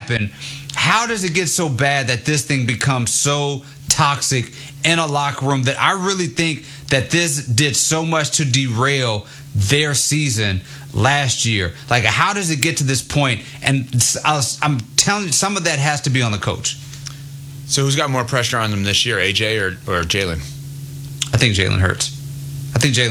happen. How does it get so bad that this thing becomes so toxic in a locker room that I really think that this did so much to derail their season last year? Like, how does it get to this point? And I'm telling you, some of that has to be on the coach. So who's got more pressure on them this year, AJ or Jalen? I think Jalen Hurts. I think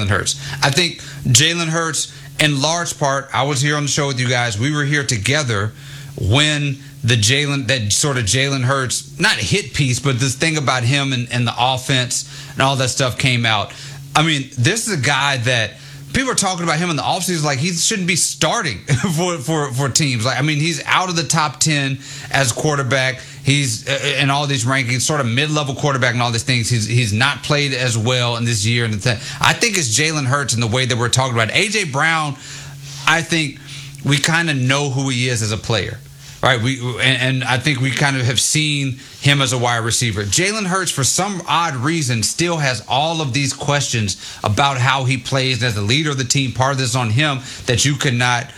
Jalen Hurts, in large part, I was here on the show with you guys. We were here together when that sort of Jalen Hurts, not hit piece, but this thing about him and the offense and all that stuff came out. I mean, this is a guy that people are talking about him in the offseason like he shouldn't be starting for teams. Like, I mean, he's out of the top 10 as quarterback. He's in all these rankings, sort of mid-level quarterback and all these things. He's not played as well in this year. I think it's Jalen Hurts in the way that we're talking about. A.J. Brown, I think we kind of know who he is as a player. Right, and I think we kind of have seen him as a wide receiver. Jalen Hurts, for some odd reason, still has all of these questions about how he plays as the leader of the team. Part of this on him that you could not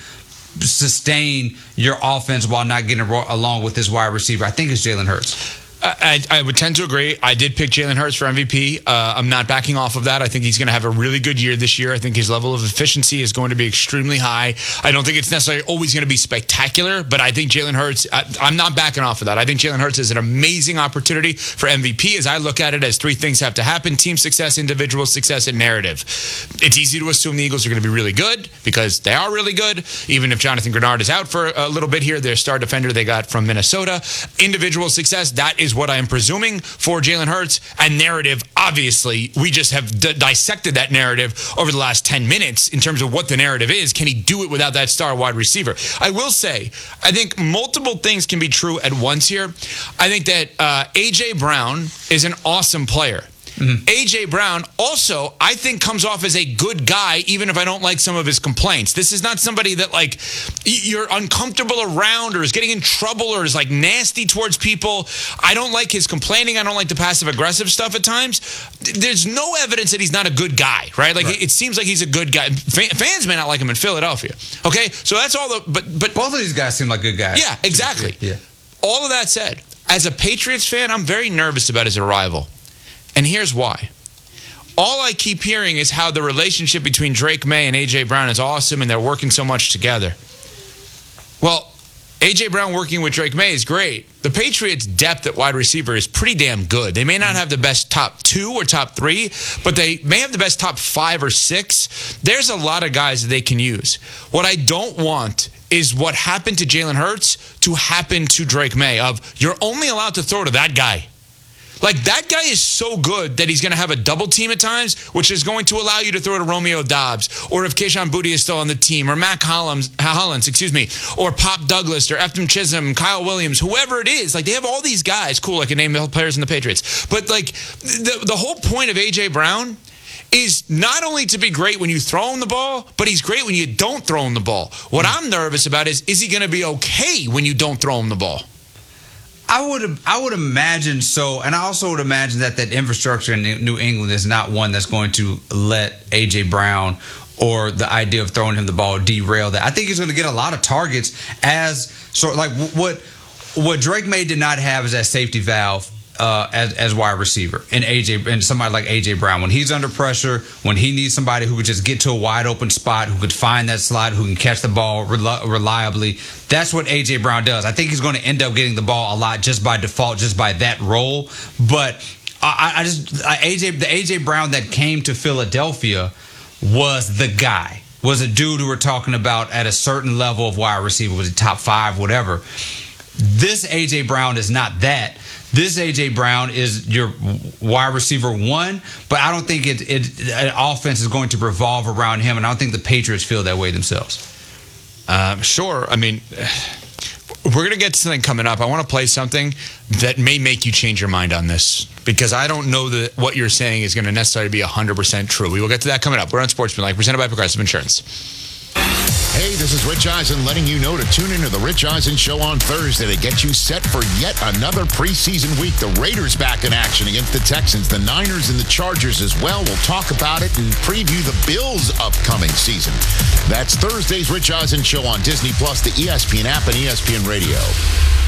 sustain your offense while not getting along with this wide receiver. I think it's Jalen Hurts. I would tend to agree. I did pick Jalen Hurts for MVP. I'm not backing off of that. I think he's going to have a really good year this year. I think his level of efficiency is going to be extremely high. I don't think it's necessarily always going to be spectacular, but I think Jalen Hurts, I'm not backing off of that. I think Jalen Hurts is an amazing opportunity for MVP. As I look at it, as three things have to happen: team success, individual success, and narrative. It's easy to assume the Eagles are going to be really good because they are really good. Even if Jonathan Grenard is out for a little bit here, their star defender they got from Minnesota. Individual success, that is what I am presuming for Jalen Hurts. And narrative, obviously, we just have dissected that narrative over the last 10 minutes in terms of what the narrative is. Can he do it without that star wide receiver? I will say, I think multiple things can be true at once here. I think that A.J. Brown is an awesome player. Mm-hmm. A.J. Brown also, I think, comes off as a good guy, even if I don't like some of his complaints. This is not somebody that, like, you're uncomfortable around or is getting in trouble or is, like, nasty towards people. I don't like his complaining. I don't like the passive-aggressive stuff at times. There's no evidence that he's not a good guy, right? Like, right. It seems like he's a good guy. Fans may not like him in Philadelphia, okay? So that's all the... But both of these guys seem like good guys. Yeah, exactly. Yeah. All of that said, as a Patriots fan, I'm very nervous about his arrival. And here's why. All I keep hearing is how the relationship between Drake May and A.J. Brown is awesome and they're working so much together. Well, A.J. Brown working with Drake May is great. The Patriots' depth at wide receiver is pretty damn good. They may not have the best top 2 or top 3, but they may have the best top 5 or 6. There's a lot of guys that they can use. What I don't want is what happened to Jalen Hurts to happen to Drake May, of you're only allowed to throw to that guy. Like, that guy is so good that he's going to have a double team at times, which is going to allow you to throw to Romeo Doubs, or if Kayshon Boutte is still on the team, or Mac Hollins, or Pop Douglas, or Efton Chisholm, Kyle Williams, whoever it is. Like, they have all these guys. Cool, I can name the players in the Patriots. But, like, the whole point of A.J. Brown is not only to be great when you throw him the ball, but he's great when you don't throw him the ball. What I'm nervous about is he going to be okay when you don't throw him the ball? I would imagine so, and I also would imagine that infrastructure in New England is not one that's going to let A.J. Brown or the idea of throwing him the ball derail that. I think he's going to get a lot of targets as sort of like what Drake May did not have is that safety valve as wide receiver and somebody like A.J. Brown. When he's under pressure, when he needs somebody who could just get to a wide open spot, who could find that slot, who can catch the ball reliably, that's what A.J. Brown does. I think he's going to end up getting the ball a lot just by default, just by that role. But the A.J. Brown that came to Philadelphia was the guy, was a dude who we're talking about at a certain level of wide receiver, was it top 5, whatever. This A.J. Brown is not that. This A.J. Brown is your wide receiver 1, but I don't think an offense is going to revolve around him, and I don't think the Patriots feel that way themselves. Sure. I mean, we're going to get to something coming up. I want to play something that may make you change your mind on this, because I don't know that what you're saying is going to necessarily be 100% true. We will get to that coming up. We're on Sportsmanlike, presented by Progressive Insurance. Hey, this is Rich Eisen letting you know to tune into the Rich Eisen Show on Thursday to get you set for yet another preseason week. The Raiders back in action against the Texans, the Niners and the Chargers as well. We'll talk about it and preview the Bills' upcoming season. That's Thursday's Rich Eisen Show on Disney Plus, the ESPN app, and ESPN Radio.